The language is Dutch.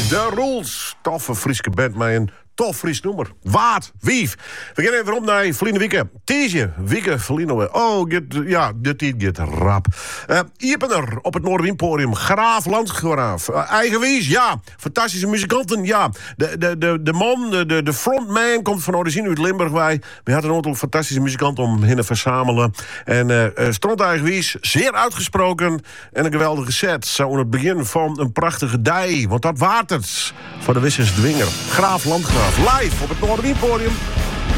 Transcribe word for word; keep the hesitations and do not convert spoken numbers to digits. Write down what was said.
The Rules. Toffe Frieske band met een tof Fries nummer. Waard, wief. We gaan even op naar Verlien Wieke. Tiesje, Wieke, Verlien. Oh, get, ja, dit dit get rap. Uh, Iepener op het Noordwienpodium. Graaf Landgraaf. Uh, Eigenwies, ja. Fantastische muzikanten, ja. De, de, de, de man, de, de, de frontman komt van Oudezien uit Limburg. Wij. We hadden een aantal fantastische muzikanten om hen te verzamelen. En uh, Stront Eigenwies, zeer uitgesproken. En een geweldige set. Zo aan het begin van een prachtige dij. Want dat waard het. Voor de Wissers Dwinger. Graaf Landgraaf. Live op het Noordwienpodium.